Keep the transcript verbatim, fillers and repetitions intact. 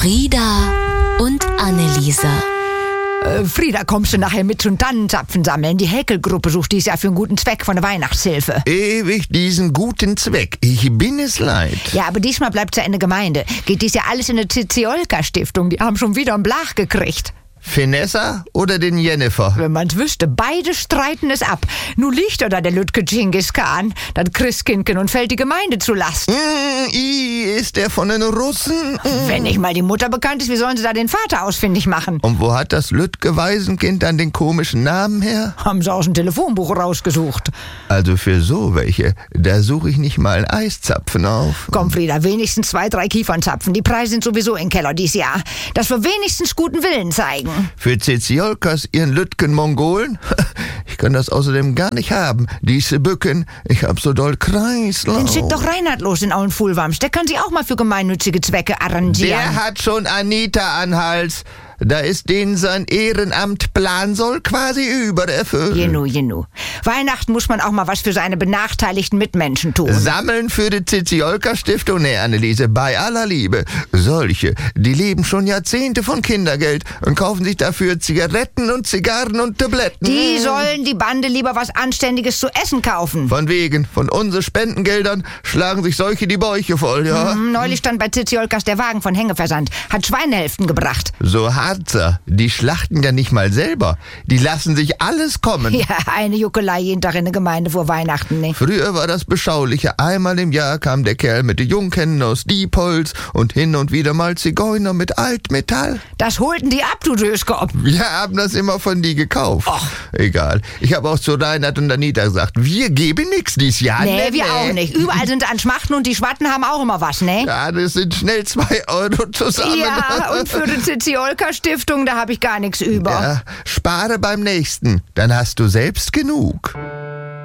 Frieda und Anneliese. Äh, Frieda, kommst du nachher mit zum Tannenzapfen sammeln? Die Häkelgruppe sucht dies Jahr für einen guten Zweck von der Weihnachtshilfe. Ewig diesen guten Zweck. Ich bin es leid. Ja, aber diesmal bleibt's ja in der Gemeinde. Geht dies ja alles in eine Ziziolka-Stiftung. Die haben schon wieder einen Blach gekriegt. Finessa oder den Jennifer? Wenn man's wüsste, beide streiten es ab. Nun liegt da der Lütke Genghis Khan, das Christkindchen, und fällt die Gemeinde zu Last. Mm, i, ist der von den Russen? Mm. Wenn nicht mal die Mutter bekannt ist, wie sollen sie da den Vater ausfindig machen? Und wo hat das Lütke Waisenkind dann den komischen Namen her? Haben sie aus dem Telefonbuch rausgesucht. Also für so welche, da suche ich nicht mal Eiszapfen auf. Komm, Frieda, wenigstens zwei, drei Kiefernzapfen. Die Preise sind sowieso im Keller dies Jahr. Dass wir wenigstens guten Willen zeigen. Für Ziziolkas ihren Lütken Mongolen? Ich kann das außerdem gar nicht haben. Diese Bücken, ich hab so doll Kreislauf. Dann schick doch Reinhard los in Auenfuhlwamsch. Der kann sich auch mal für gemeinnützige Zwecke arrangieren. Der hat schon Anita an Hals. Da ist den sein Ehrenamtplan soll quasi übererfüllen. Jenu, jenu. Weihnachten muss man auch mal was für seine benachteiligten Mitmenschen tun. Sammeln für die Ziziolka-Stiftung? Nee, Anneliese, bei aller Liebe. Solche, die leben schon Jahrzehnte von Kindergeld und kaufen sich dafür Zigaretten und Zigarren und Tabletten. Die sollen die Bande lieber was Anständiges zu essen kaufen. Von wegen, von unseren Spendengeldern schlagen sich solche die Bäuche voll, ja? Mhm, neulich stand bei Ziziolkas der Wagen von Hängeversand. Hat Schweinehälften gebracht. So Harzer, die schlachten ja nicht mal selber. Die lassen sich alles kommen. Ja, eine Juckelei jeden Tag in der Gemeinde vor Weihnachten, ne? Früher war das beschauliche. Einmal im Jahr kam der Kerl mit den Jungkennen aus Diepholz und hin und wieder mal Zigeuner mit Altmetall. Das holten die ab, du Döskop. Wir haben das immer von die gekauft. Och. Egal. Ich habe auch zu Reinhard und Anita gesagt, wir geben nix dies Jahr. Nee, wir auch nicht. Überall sind sie an Schmachten und die Schwatten haben auch immer was, ne? Ja, das sind schnell zwei Euro zusammen. Ja, und für die Ziziolka-Stiftung, da habe ich gar nichts über. Ja, spare beim nächsten, dann hast du selbst genug.